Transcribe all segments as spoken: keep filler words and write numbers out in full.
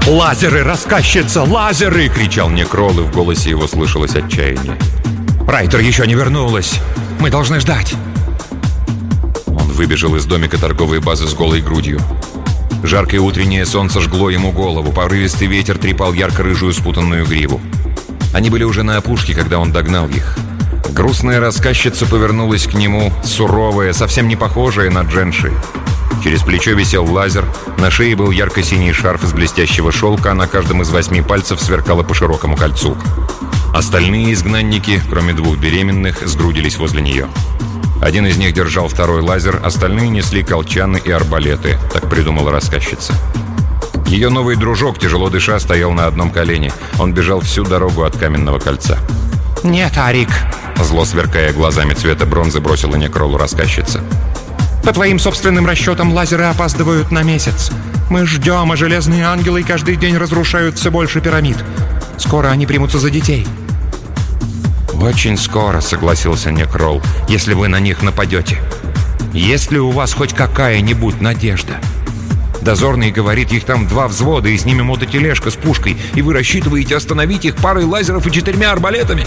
«Лазеры, рассказчица, лазеры!» — кричал Некрол, и в голосе его слышалось отчаяние. «Райтер еще не вернулась! Мы должны ждать!» Он выбежал из домика торговой базы с голой грудью. Жаркое утреннее солнце жгло ему голову, порывистый ветер трепал ярко-рыжую спутанную гриву. Они были уже на опушке, когда он догнал их. Грустная рассказчица повернулась к нему, суровая, совсем не похожая на Дженши. Через плечо висел лазер, на шее был ярко-синий шарф из блестящего шелка, а на каждом из восьми пальцев сверкало по широкому кольцу. Остальные изгнанники, кроме двух беременных, сгрудились возле нее. Один из них держал второй лазер, остальные несли колчаны и арбалеты, так придумала рассказчица. Ее новый дружок, тяжело дыша, стоял на одном колене. Он бежал всю дорогу от каменного кольца. «Нет, Арик!» — зло сверкая глазами цвета бронзы, бросила Некролу рассказчица. «По твоим собственным расчетам, лазеры опаздывают на месяц. Мы ждем, а железные ангелы каждый день разрушают все больше пирамид. Скоро они примутся за детей». «Очень скоро», — согласился Некрол, — «если вы на них нападете. Есть ли у вас хоть какая-нибудь надежда? Дозорный говорит, их там два взвода, и с ними мототележка с пушкой, и вы рассчитываете остановить их парой лазеров и четырьмя арбалетами?»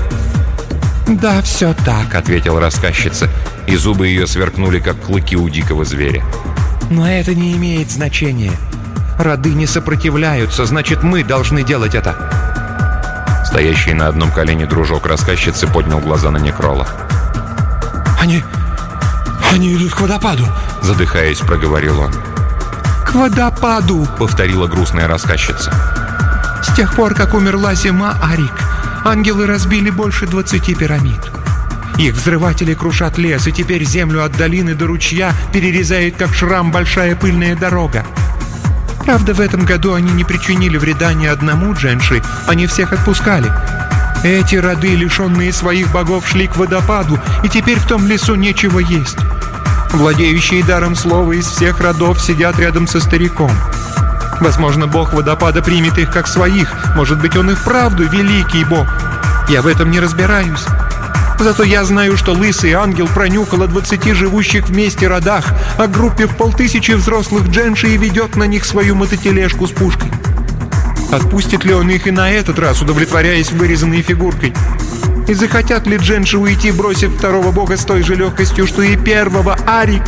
«Да, все так», — ответила рассказчица, и зубы ее сверкнули, как клыки у дикого зверя. «Но это не имеет значения. Роды не сопротивляются, значит, мы должны делать это». Стоящий на одном колене дружок рассказчицы поднял глаза на Некрола. «Они... они идут к водопаду», — задыхаясь, проговорил он. «К водопаду», — повторила грустная рассказчица. «С тех пор, как умерла зима, Арик, ангелы разбили больше двадцати пирамид. Их взрыватели крушат лес, и теперь землю от долины до ручья перерезает, как шрам, большая пыльная дорога. Правда, в этом году они не причинили вреда ни одному Дженши, они всех отпускали. Эти роды, лишенные своих богов, шли к водопаду, и теперь в том лесу нечего есть. Владеющие даром слова из всех родов сидят рядом со стариком. Возможно, бог водопада примет их как своих, может быть, он и вправду великий бог. Я в этом не разбираюсь. Зато я знаю, что лысый ангел пронюхал о двадцати живущих вместе родах, о группе в полтысячи взрослых Дженши и ведет на них свою мототележку с пушкой. Отпустит ли он их и на этот раз, удовлетворяясь вырезанной фигуркой? И захотят ли Дженши уйти, бросив второго бога с той же легкостью, что и первого, Арик?»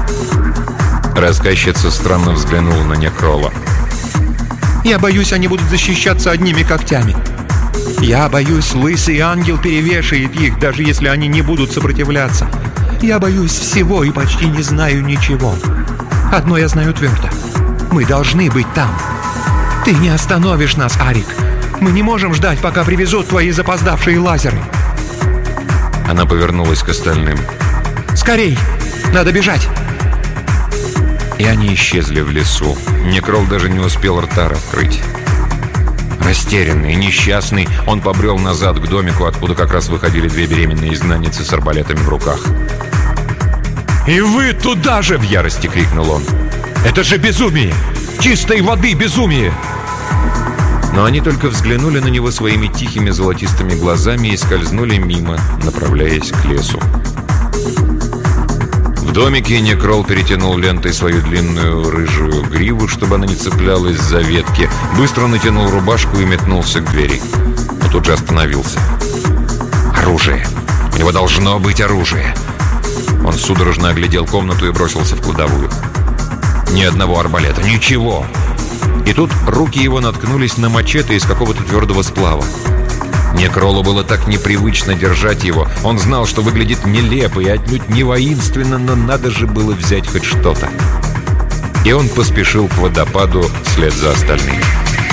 Рассказчица странно взглянула на Некрола. «Я боюсь, они будут защищаться одними когтями. Я боюсь, лысый ангел перевешает их, даже если они не будут сопротивляться. Я боюсь всего и почти не знаю ничего. Одно я знаю твердо. Мы должны быть там. Ты не остановишь нас, Арик. Мы не можем ждать, пока привезут твои запоздавшие лазеры». Она повернулась к остальным. «Скорей! Надо бежать!» И они исчезли в лесу. Некрол даже не успел рта раскрыть. Растерянный, несчастный, он побрел назад к домику, откуда как раз выходили две беременные изгнанницы с арбалетами в руках. «И вы туда же!» — в ярости крикнул он. «Это же безумие! Чистой воды безумие!» Но они только взглянули на него своими тихими золотистыми глазами и скользнули мимо, направляясь к лесу. В домике Некрол перетянул лентой свою длинную рыжую гриву, чтобы она не цеплялась за ветки, быстро натянул рубашку и метнулся к двери. Но тут же остановился. «Оружие! У него должно быть оружие!» Он судорожно оглядел комнату и бросился в кладовую. Ни одного арбалета, ничего! И тут руки его наткнулись на мачете из какого-то твердого сплава. Некролу было так непривычно держать его. Он знал, что выглядит нелепо и отнюдь не воинственно, но надо же было взять хоть что-то. И он поспешил к водопаду вслед за остальными.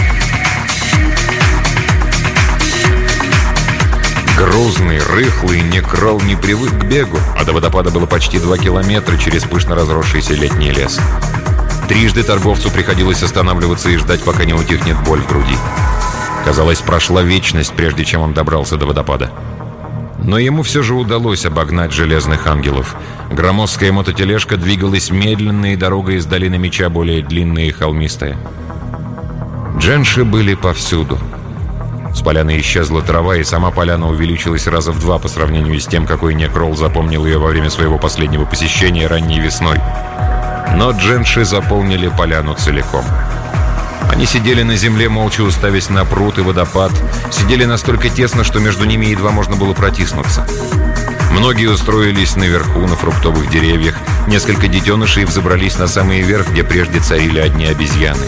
Грузный, рыхлый, Некрол не привык к бегу, а до водопада было почти два километра через пышно разросшийся летний лес. Трижды торговцу приходилось останавливаться и ждать, пока не утихнет боль в груди. Казалось, прошла вечность, прежде чем он добрался до водопада. Но ему все же удалось обогнать железных ангелов. Громоздкая мототележка двигалась медленно, и дорога из долины меча более длинная и холмистая. Дженши были повсюду. С поляны исчезла трава, и сама поляна увеличилась раза в два по сравнению с тем, какой Некрол запомнил ее во время своего последнего посещения ранней весной. Но Дженши заполнили поляну целиком. Они сидели на земле, молча уставясь на пруд и водопад. Сидели настолько тесно, что между ними едва можно было протиснуться. Многие устроились наверху, на фруктовых деревьях. Несколько детенышей взобрались на самый верх, где прежде царили одни обезьяны.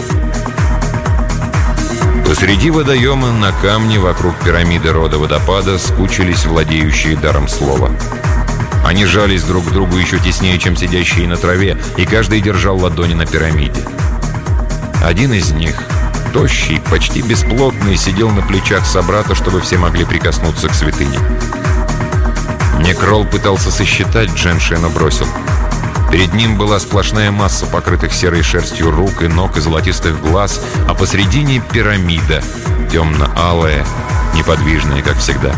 Посреди водоема на камне вокруг пирамиды рода водопада скучились владеющие даром слова. Они жались друг к другу еще теснее, чем сидящие на траве, и каждый держал ладони на пирамиде. Один из них, тощий, почти бесплотный, сидел на плечах собрата, чтобы все могли прикоснуться к святыне. Некрол пытался сосчитать Дженши, но бросил. Перед ним была сплошная масса покрытых серой шерстью рук и ног и золотистых глаз, а посредине пирамида, темно-алая, неподвижная, как всегда.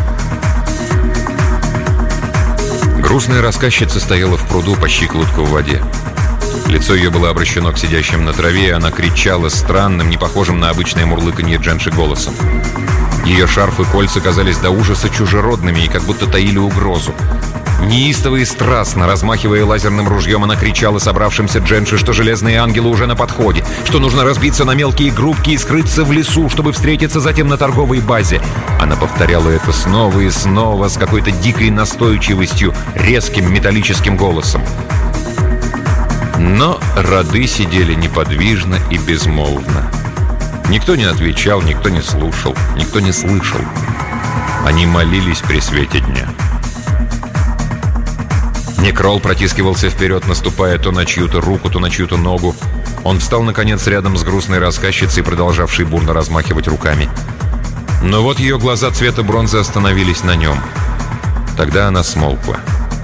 Грустная рассказчица стояла в пруду по щиколотку в воде. Лицо ее было обращено к сидящим на траве, и она кричала странным, не похожим на обычное мурлыканье Дженши голосом. Ее шарф и кольца казались до ужаса чужеродными и как будто таили угрозу. Неистово и страстно, размахивая лазерным ружьем, она кричала собравшимся Дженши, что железные ангелы уже на подходе, что нужно разбиться на мелкие группки и скрыться в лесу, чтобы встретиться затем на торговой базе. Она повторяла это снова и снова с какой-то дикой настойчивостью, резким металлическим голосом. Но роды сидели неподвижно и безмолвно. Никто не отвечал, никто не слушал, никто не слышал. Они молились при свете дня. Некрол протискивался вперед, наступая то на чью-то руку, то на чью-то ногу. Он встал, наконец, рядом с грустной рассказчицей, продолжавшей бурно размахивать руками. Но вот ее глаза цвета бронзы остановились на нем. Тогда она смолкла.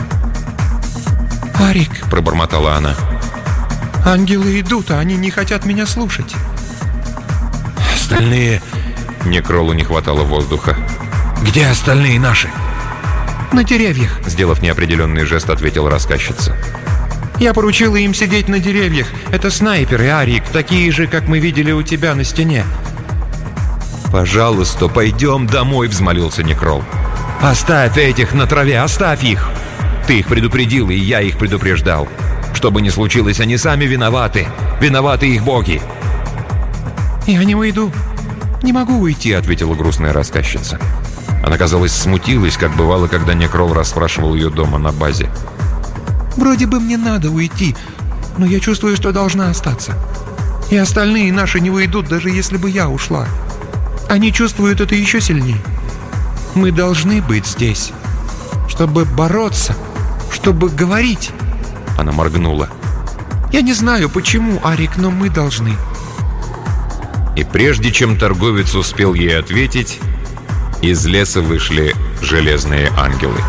«Арик», — пробормотала она. «Ангелы идут, а они не хотят меня слушать». «Остальные...» — Некролу не хватало воздуха. «Где остальные наши?» «На деревьях», — сделав неопределенный жест, ответила рассказчица. «Я поручила им сидеть на деревьях. Это снайперы, Арик, такие же, как мы видели у тебя на стене». «Пожалуйста, пойдем домой», — взмолился Некрол. «Оставь этих на траве, оставь их! Ты их предупредил, и я их предупреждал. Что бы ни случилось, они сами виноваты. Виноваты их боги». «Я не уйду. Не могу уйти», — ответила грустная рассказчица. Она, казалось, смутилась, как бывало, когда Некрол расспрашивал ее дома на базе. «Вроде бы мне надо уйти, но я чувствую, что должна остаться. И остальные наши не уйдут, даже если бы я ушла. Они чувствуют это еще сильнее. Мы должны быть здесь, чтобы бороться, чтобы говорить». Она моргнула. «Я не знаю, почему, Арик, но мы должны». И прежде чем торговец успел ей ответить, из леса вышли железные ангелы.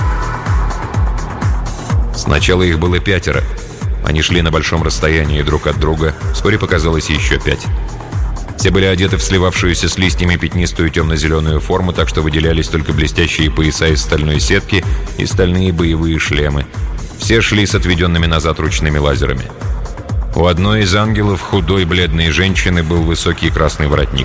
Сначала их было пятеро. Они шли на большом расстоянии друг от друга. Вскоре показалось еще пять. Все были одеты в сливавшуюся с листьями пятнистую темно-зеленую форму, так что выделялись только блестящие пояса из стальной сетки и стальные боевые шлемы. Все шли с отведенными назад ручными лазерами. У одной из ангелов, худой бледной женщины, был высокий красный воротник.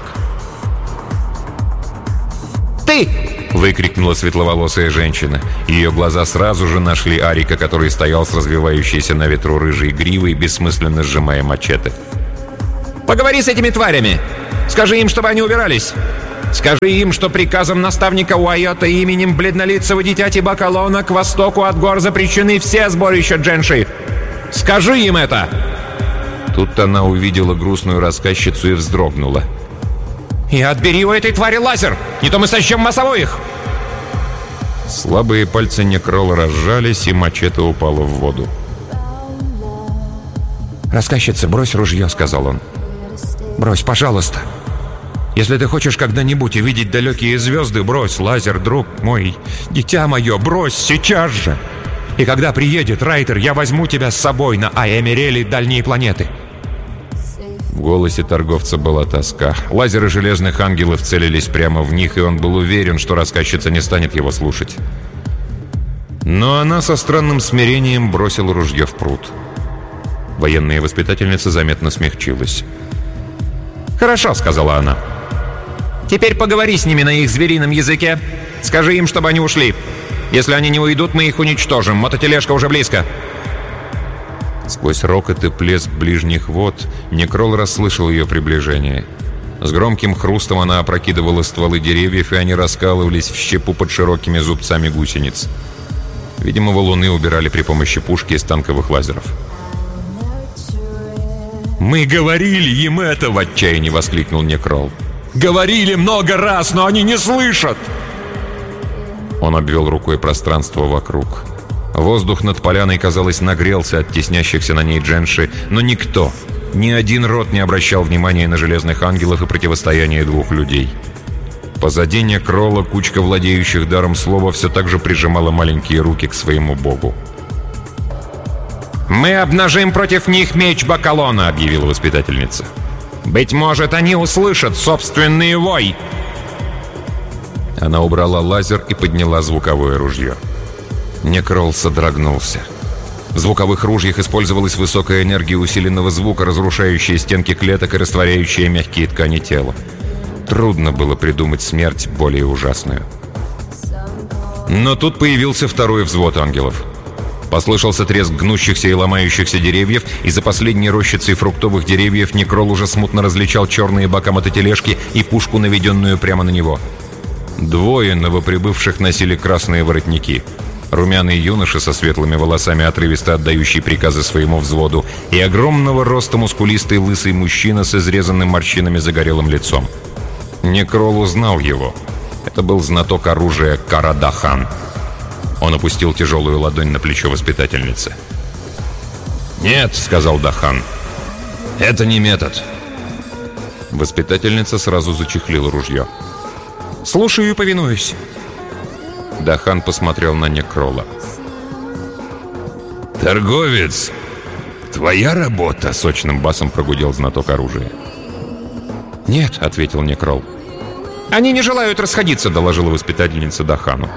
«Ты!» — выкрикнула светловолосая женщина. Ее глаза сразу же нашли Арика, который стоял с развивающейся на ветру рыжей гривой, бессмысленно сжимая мачете. «Поговори с этими тварями! Скажи им, чтобы они убирались! Скажи им, что приказом наставника Уайота и именем бледнолицего дитяти Бакалона к востоку от гор запрещены все сборища Дженши! Скажи им это!» Тут она увидела грустную рассказчицу и вздрогнула. «И отбери у этой твари лазер! Не то мы сожжем массовых!» Слабые пальцы Некрола разжались, и мачете упала в воду. «Рассказчица, брось ружье», — сказал он. «Брось, пожалуйста. Если ты хочешь когда-нибудь увидеть далекие звезды, брось лазер, друг мой, дитя мое, брось сейчас же. И когда приедет Райтер, я возьму тебя с собой на Айэмерели, дальние планеты». В голосе торговца была тоска. Лазеры железных ангелов целились прямо в них, и он был уверен, что рассказчица не станет его слушать. Но она со странным смирением бросила ружье в пруд. Военная воспитательница заметно смягчилась. «Хорошо», — сказала она. «Теперь поговори с ними на их зверином языке. Скажи им, чтобы они ушли. Если они не уйдут, мы их уничтожим. Мототележка уже близко». Сквозь рокот и плеск ближних вод Некрол расслышал ее приближение. С громким хрустом она опрокидывала стволы деревьев, и они раскалывались в щепу под широкими зубцами гусениц. Видимо, валуны убирали при помощи пушки из танковых лазеров. «Мы говорили им это!» — в отчаянии воскликнул Некрол. «Говорили много раз, но они не слышат!» Он обвел рукой пространство вокруг. Воздух над поляной, казалось, нагрелся от теснящихся на ней дженши, но никто, ни один род не обращал внимания на железных ангелов и противостояние двух людей. Позади Некрола кучка владеющих даром слова все так же прижимала маленькие руки к своему богу. «Мы обнажим против них меч Бакалона», — объявила воспитательница. «Быть может, они услышат собственный вой!» Она убрала лазер и подняла звуковое ружье. Некрол содрогнулся. В звуковых ружьях использовалась высокая энергия усиленного звука, разрушающая стенки клеток и растворяющая мягкие ткани тела. Трудно было придумать смерть более ужасную. Но тут появился второй взвод ангелов. Послышался треск гнущихся и ломающихся деревьев, и за последней рощицей фруктовых деревьев Некрол уже смутно различал черные бока мототележки и пушку, наведенную прямо на него. Двое новоприбывших носили красные воротники. Румяный юноша со светлыми волосами, отрывисто отдающий приказы своему взводу, и огромного роста мускулистый лысый мужчина с изрезанным морщинами загорелым лицом. Некрол узнал его. Это был знаток оружия Карадахан. Он опустил тяжелую ладонь на плечо воспитательницы. «Нет», — сказал Дахан, — «это не метод». Воспитательница сразу зачехлила ружье. «Слушаю и повинуюсь». Дахан посмотрел на Некрола. «Торговец, твоя работа?» — сочным басом прогудел знаток оружия. «Нет», — ответил Некрол. «Они не желают расходиться», — доложила воспитательница Дахану.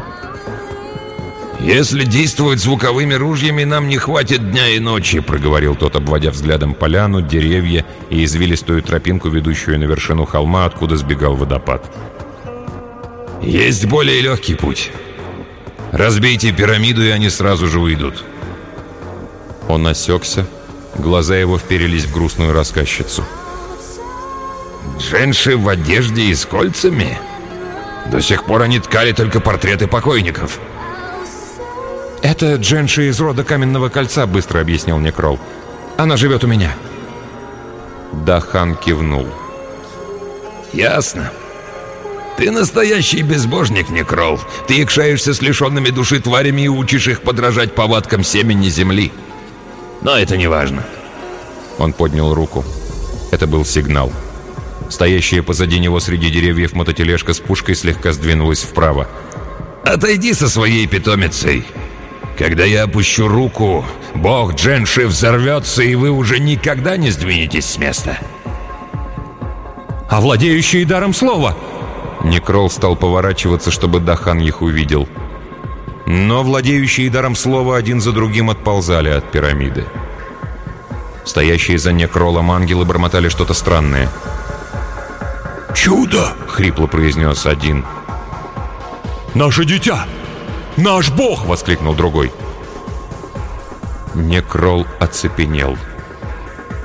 «Если действовать звуковыми ружьями, нам не хватит дня и ночи», — проговорил тот, обводя взглядом поляну, деревья и извилистую тропинку, ведущую на вершину холма, откуда сбегал водопад. «Есть более легкий путь. Разбейте пирамиду, и они сразу же уйдут». Он осекся, глаза его вперились в грустную рассказчицу. «Дженши в одежде и с кольцами? До сих пор они ткали только портреты покойников». «Это Дженши из рода Каменного Кольца», — быстро объяснил Некрол. «Она живет у меня». Дахан кивнул. «Ясно. Ты настоящий безбожник, Некрол. Ты якшаешься с лишенными души тварями и учишь их подражать повадкам семени земли. Но это не важно». Он поднял руку. Это был сигнал. Стоящая позади него среди деревьев мототележка с пушкой слегка сдвинулась вправо. «Отойди со своей питомицей. Когда я опущу руку, бог Дженши взорвется, и вы уже никогда не сдвинетесь с места». «А владеющие даром слова?» Некрол стал поворачиваться, чтобы Дахан их увидел. Но владеющие даром слова один за другим отползали от пирамиды. Стоящие за Некролом ангелы бормотали что-то странное. «Чудо!» — хрипло произнес один. «Наше дитя! Наш бог!» — воскликнул другой. Некрол оцепенел.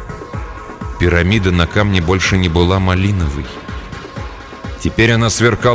Пирамида на камне больше не была малиновой. Теперь она сверкала